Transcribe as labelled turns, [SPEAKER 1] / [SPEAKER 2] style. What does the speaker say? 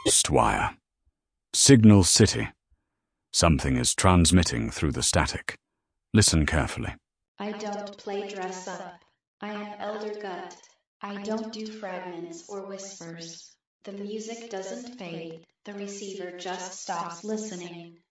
[SPEAKER 1] Ghostwire. Signal City. Something is transmitting through the static. Listen carefully.
[SPEAKER 2] I don't play dress up. I am Elder Gut. I don't do fragments or whispers. The music doesn't fade. The receiver just stops listening.